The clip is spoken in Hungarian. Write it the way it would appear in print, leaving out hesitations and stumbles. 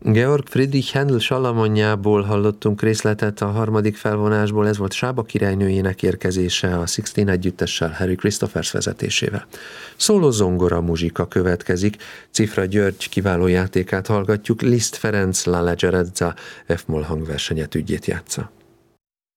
Georg Friedrich Händel Salamonjából hallottunk részletet a harmadik felvonásból, ez volt Sába királynőjének érkezése a Sixteen együttessel, Harry Christophers vezetésével. Szóló zongora muzsika következik, Cifra György kiváló játékát hallgatjuk, Liszt Ferenc La Leggerezza F-moll hangversenyet ügyét játsza.